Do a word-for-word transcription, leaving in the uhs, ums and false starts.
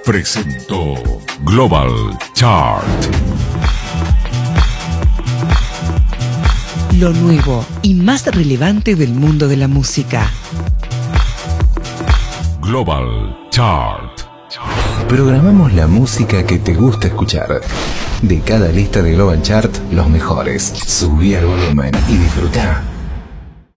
presentó Global Chart. Lo nuevo y más relevante del mundo de la música. Global Chart. Programamos la música que te gusta escuchar. De cada lista de Global Chart, los mejores. Subí al volumen y disfruta.